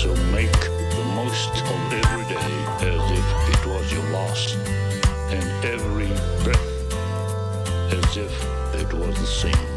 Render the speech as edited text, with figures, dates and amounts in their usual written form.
So make the most of every day as if it was your last, and every breath as if it was the same.